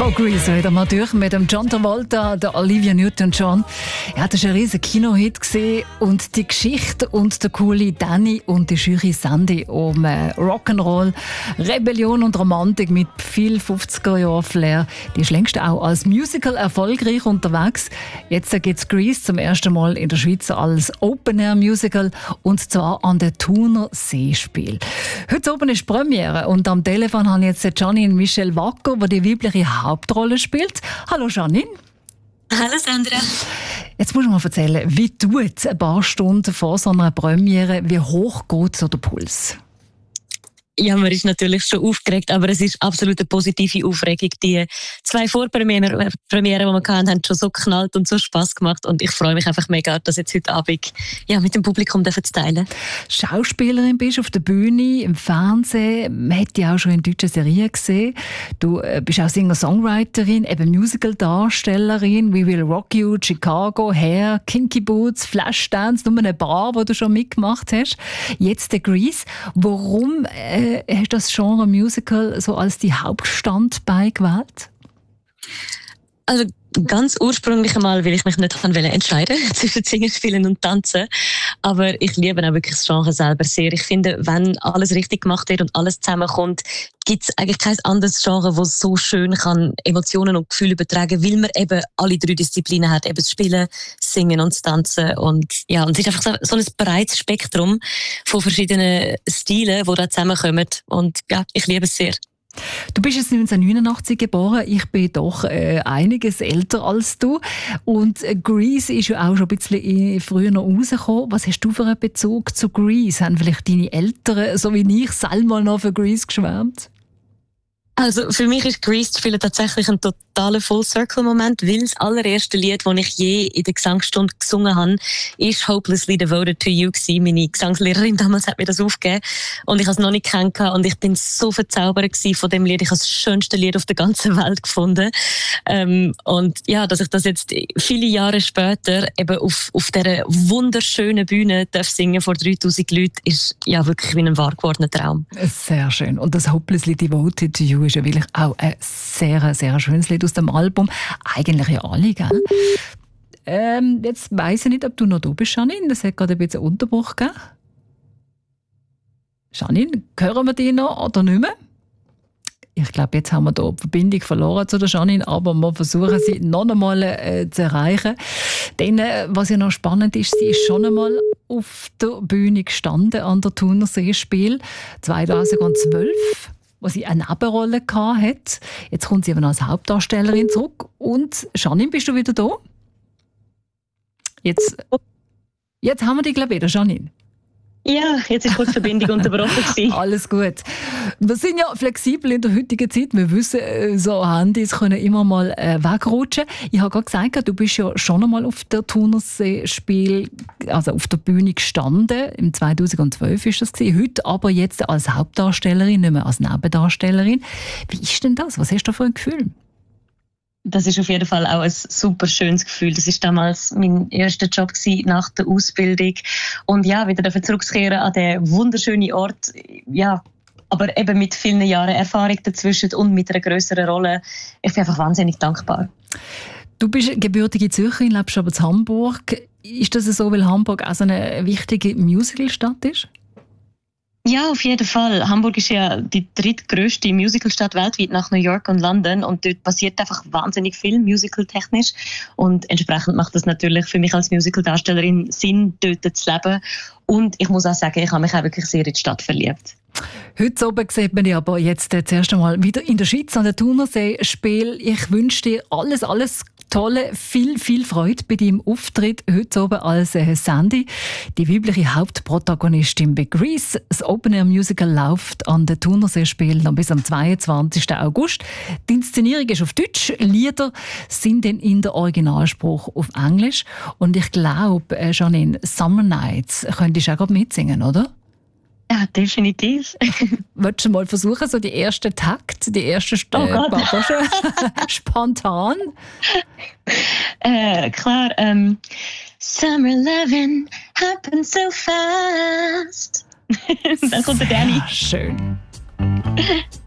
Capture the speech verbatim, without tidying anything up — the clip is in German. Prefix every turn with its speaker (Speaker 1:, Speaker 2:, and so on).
Speaker 1: So, Grease wieder mal durch mit dem John Travolta, der Olivia Newton-John. Ja, das war ein riesen Kinohit gewesen. Und die Geschichte und der coole Danny und die Jury Sandy um äh, Rock'n'Roll, Rebellion und Romantik mit viel fünfziger-Jahr-Flair. Die ist längst auch als Musical erfolgreich unterwegs. Jetzt gibt es Grease zum ersten Mal in der Schweiz als Open-Air-Musical und zwar an der Thuner Seespiel. Heute oben ist Premiere und am Telefon habe ich jetzt Janine Michel Wacker, die die weibliche Hauptrolle spielt. Hallo Janine.
Speaker 2: Hallo Sandra.
Speaker 1: Jetzt musst du mal erzählen, wie tut ein paar Stunden vor so einer Premiere, wie hoch geht so der Puls?
Speaker 2: Ja, man ist natürlich schon aufgeregt, aber es ist absolut eine positive Aufregung. Die zwei Vorpremieren, Premieren, die wir hatten, haben schon so geknallt und so Spass gemacht und ich freue mich einfach mega, das jetzt heute Abend ja, mit dem Publikum zu teilen.
Speaker 1: Schauspielerin bist auf der Bühne, im Fernsehen, man hat dich auch schon in deutschen Serien gesehen. Du bist auch Singer-Songwriterin, eben Musical-Darstellerin, We Will Rock You, Chicago, Hair, Kinky Boots, Flashdance, nur ein paar, wo du schon mitgemacht hast. Jetzt der Grease. Warum äh, hast du das Genre Musical so als die Hauptstandbein gewählt?
Speaker 2: Also ganz ursprünglich einmal, weil ich mich nicht entscheiden wollte zwischen Singen, Spielen und Tanzen. Aber ich liebe auch wirklich das Genre selber sehr. Ich finde, wenn alles richtig gemacht wird und alles zusammenkommt, gibt es eigentlich kein anderes Genre, das so schön kann Emotionen und Gefühle übertragen, weil man eben alle drei Disziplinen hat, eben das Spielen, Singen und das Tanzen. Und ja, und es ist einfach so, so ein breites Spektrum von verschiedenen Stilen, die da zusammenkommen. Und ja, ich liebe es sehr.
Speaker 1: Du bist jetzt neunzehnhundertneunundachtzig geboren, ich bin doch äh, einiges älter als du. Und äh, Grease ist ja auch schon ein bisschen früher noch rausgekommen. Was hast du für einen Bezug zu Grease? Haben vielleicht deine Eltern, so wie ich, selber noch für Grease geschwärmt?
Speaker 2: Also für mich ist Grease spielen tatsächlich ein totaler Full-Circle-Moment, weil das allererste Lied, das ich je in der Gesangsstunde gesungen habe, ist «Hopelessly Devoted to You» gewesen. Meine Gesangslehrerin damals hat mir das aufgegeben und ich habe es noch nicht kennengelernt und ich bin so verzaubert von dem Lied. Ich habe das schönste Lied auf der ganzen Welt gefunden. Ähm, und ja, dass ich das jetzt viele Jahre später eben auf, auf dieser wunderschönen Bühne darf singen vor dreitausend Leuten, ist ja wirklich wie ein wahr gewordener Traum.
Speaker 1: Sehr schön. Und das «Hopelessly Devoted to You» ist ja wirklich auch ein sehr, sehr schönes Lied aus dem Album. Eigentlich ja alle, gell? Ähm, jetzt weiss ich nicht, ob du noch da bist, Janine. Das hat gerade ein bisschen Unterbruch gegeben. Janine, hören wir dich noch oder nicht mehr? Ich glaube, jetzt haben wir hier die Verbindung verloren zu der Janine, aber wir versuchen sie noch einmal äh, zu erreichen. Denn, äh, was ja noch spannend ist, sie ist schon einmal auf der Bühne gestanden an der Thuner Seespiel zweitausendzwölf. Wo sie eine Nebenrolle hatte. Jetzt kommt sie aber noch als Hauptdarstellerin zurück. Und Janine, bist du wieder da? Jetzt, jetzt haben wir dich, glaube ich, wieder, Janine.
Speaker 2: Ja, jetzt ist kurz die Verbindung unterbrochen.
Speaker 1: Alles gut. Wir sind ja flexibel in der heutigen Zeit. Wir wissen, so Handys können immer mal äh, wegrutschen. Ich habe gerade gesagt, du bist ja schon einmal auf der Thunerseespiel, also auf der Bühne gestanden. Im zweitausendzwölf war das gewesen. Heute aber jetzt als Hauptdarstellerin, nicht mehr als Nebendarstellerin. Wie ist denn das? Was hast du für ein Gefühl?
Speaker 2: Das ist auf jeden Fall auch ein super schönes Gefühl. Das ist damals mein erster Job gewesen, nach der Ausbildung. Und ja, wieder zurückzukehren an den wunderschönen Ort. Ja, aber eben mit vielen Jahren Erfahrung dazwischen und mit einer grösseren Rolle. Ich bin einfach wahnsinnig dankbar.
Speaker 1: Du bist gebürtige Zürcherin, lebst aber in Hamburg. Ist das so, weil Hamburg auch so eine wichtige Musicalstadt ist?
Speaker 2: Ja, auf jeden Fall. Hamburg ist ja die drittgrößte Musicalstadt weltweit nach New York und London und dort passiert einfach wahnsinnig viel musicaltechnisch und entsprechend macht das natürlich für mich als Musicaldarstellerin Sinn, dort zu leben und ich muss auch sagen, ich habe mich auch wirklich sehr in die Stadt verliebt.
Speaker 1: Heute oben sieht man dich aber jetzt das erste Mal wieder in der Schweiz an der Thunerseespiel. Ich wünsche dir alles, alles Tolle, viel, viel Freude bei deinem Auftritt heute oben als äh, Sandy, die weibliche Hauptprotagonistin bei Grease. Das Open Air Musical läuft an der Thunerseespiel noch bis am zweiundzwanzigsten August. Die Inszenierung ist auf Deutsch, Lieder sind dann in der Originalspruch auf Englisch. Und ich glaube, äh, Janine, Summer Nights könntest du auch gerade mitsingen, oder?
Speaker 2: Ja, definitiv.
Speaker 1: Willst du mal versuchen, so die ersten Takt, die ersten St-
Speaker 2: oh Gott.
Speaker 1: spontan?
Speaker 2: Äh, klar. Ähm, Summer loving happens so fast. Dann kommt der Danny.
Speaker 1: Schön.